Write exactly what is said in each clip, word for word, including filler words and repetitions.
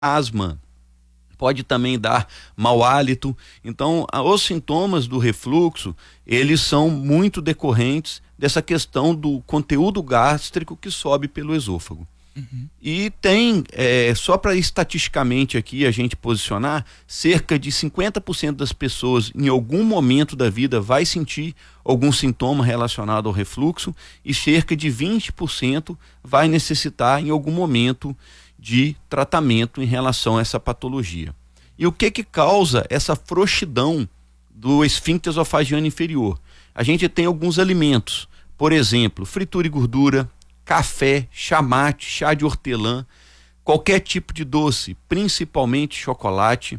asma, pode também dar mau hálito. Então, os sintomas do refluxo, eles são muito decorrentes dessa questão do conteúdo gástrico que sobe pelo esôfago. Uhum. E tem, é, só para estatisticamente aqui a gente posicionar, cerca de cinquenta por cento das pessoas em algum momento da vida vai sentir algum sintoma relacionado ao refluxo e cerca de vinte por cento vai necessitar em algum momento de tratamento em relação a essa patologia. E o que que causa essa frouxidão do esfíncter esofagiano inferior? A gente tem alguns alimentos, por exemplo, fritura e gordura, café, chá mate, chá de hortelã, qualquer tipo de doce, principalmente chocolate,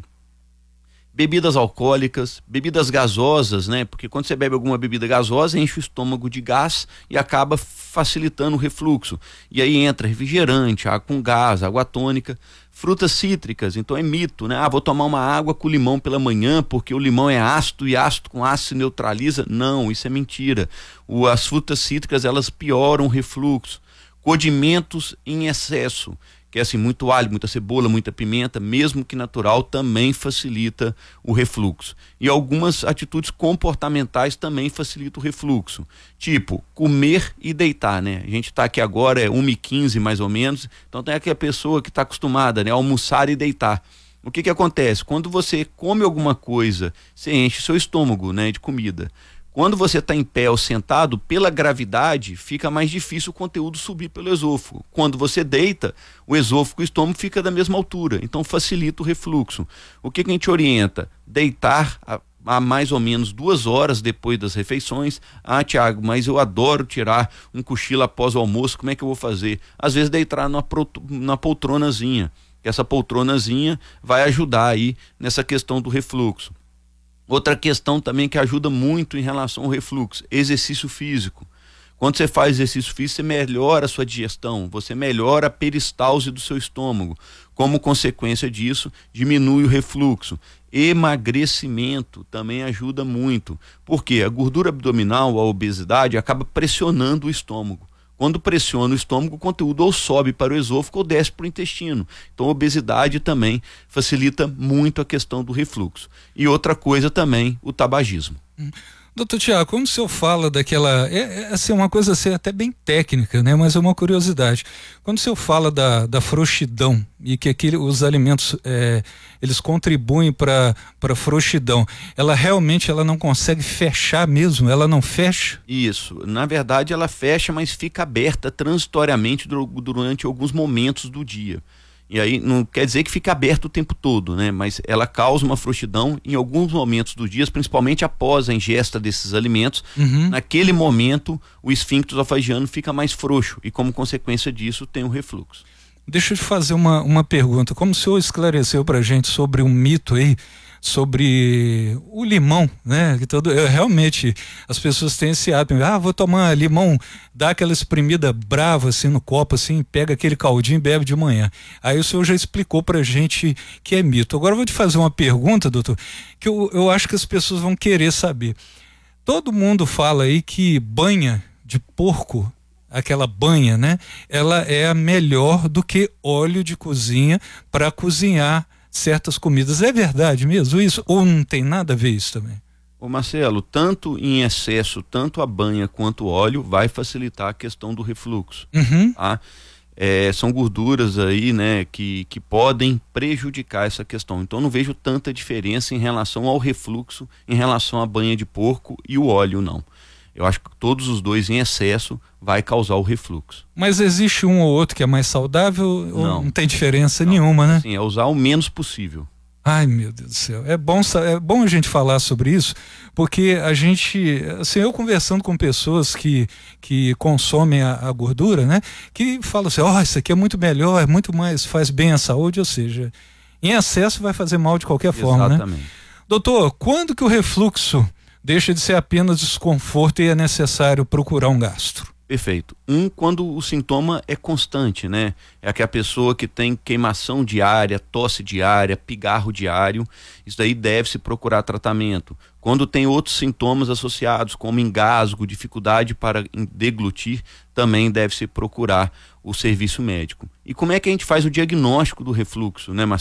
bebidas alcoólicas, bebidas gasosas, né? Porque quando você bebe alguma bebida gasosa, enche o estômago de gás e acaba facilitando o refluxo. E aí entra refrigerante, água com gás, água tônica, frutas cítricas. Então é mito, né? Ah, vou tomar uma água com limão pela manhã porque o limão é ácido e ácido com ácido se neutraliza. Não, isso é mentira. O, as frutas cítricas, elas pioram o refluxo. Condimentos em excesso, que é assim, muito alho, muita cebola, muita pimenta, mesmo que natural, também facilita o refluxo. E algumas atitudes comportamentais também facilitam o refluxo, tipo comer e deitar, né? A gente está aqui agora, é uma e quinze mais ou menos, então tem aquela pessoa que está acostumada, né, a almoçar e deitar. O que que acontece? Quando você come alguma coisa, você enche seu estômago, né, de comida. Quando você está em pé ou sentado, pela gravidade, fica mais difícil o conteúdo subir pelo esôfago. Quando você deita, o esôfago e o estômago fica da mesma altura, então facilita o refluxo. O que que a gente orienta? Deitar a, a mais ou menos duas horas depois das refeições. Ah, Tiago, mas eu adoro tirar um cochilo após o almoço, como é que eu vou fazer? Às vezes deitar numa, numa poltronazinha, que essa poltronazinha vai ajudar aí nessa questão do refluxo. Outra questão também que ajuda muito em relação ao refluxo, exercício físico. Quando você faz exercício físico, você melhora a sua digestão, você melhora a peristalse do seu estômago. Como consequência disso, diminui o refluxo. Emagrecimento também ajuda muito, porque a gordura abdominal, a obesidade, acaba pressionando o estômago. Quando pressiona o estômago, o conteúdo ou sobe para o esôfago ou desce para o intestino. Então a obesidade também facilita muito a questão do refluxo. E outra coisa também, o tabagismo. Hum. Doutor Tiago, quando o senhor fala daquela, é, é assim, uma coisa assim, até bem técnica, né? Mas é uma curiosidade. Quando o senhor fala da, da frouxidão e que aquele, os alimentos, é, eles contribuem para para frouxidão, ela realmente ela não consegue fechar mesmo? Ela não fecha? Isso. Na verdade, ela fecha, mas fica aberta transitoriamente durante alguns momentos do dia. E aí não quer dizer que fica aberto o tempo todo, né? Mas ela causa uma frouxidão em alguns momentos do dia, principalmente após a ingesta desses alimentos. Uhum. Naquele momento, o esfíncter esofagiano fica mais frouxo e, como consequência disso, tem o refluxo. Deixa eu te fazer uma, uma pergunta. Como o senhor esclareceu pra gente sobre um mito aí, sobre o limão, né? Que todo, eu, realmente as pessoas têm esse hábito, ah, vou tomar limão, dá aquela espremida brava assim no copo, assim, pega aquele caldinho e bebe de manhã. Aí o senhor já explicou pra gente que é mito. Agora eu vou te fazer uma pergunta, doutor, que eu, eu acho que as pessoas vão querer saber. Todo mundo fala aí que banha de porco, aquela banha, né? Ela é a melhor do que óleo de cozinha para cozinhar certas comidas. É verdade mesmo isso? Ou não tem nada a ver isso também? Ô Marcelo, tanto em excesso, tanto a banha quanto o óleo vai facilitar a questão do refluxo. Uhum. Tá? É, são gorduras aí, né, que, que podem prejudicar essa questão. Então não vejo tanta diferença em relação ao refluxo, em relação à banha de porco e o óleo, não. Eu acho que todos os dois em excesso vai causar o refluxo. Mas existe um ou outro que é mais saudável? Não, ou não tem diferença não, nenhuma, né? Sim, é usar o menos possível. Ai, meu Deus do céu. É bom, é bom a gente falar sobre isso, porque a gente, assim, eu conversando com pessoas que, que consomem a, a gordura, né? Que falam assim, ó, oh, isso aqui é muito melhor, é muito mais, faz bem à saúde, ou seja, em excesso vai fazer mal de qualquer forma, né? Exatamente. Doutor, quando que o refluxo deixa de ser apenas desconforto e é necessário procurar um gastro? Perfeito. Um, quando o sintoma é constante, né? É aquela pessoa que tem queimação diária, tosse diária, pigarro diário, isso daí deve-se procurar tratamento. Quando tem outros sintomas associados, como engasgo, dificuldade para deglutir, também deve-se procurar o serviço médico. E como é que a gente faz o diagnóstico do refluxo, né, Marcelo?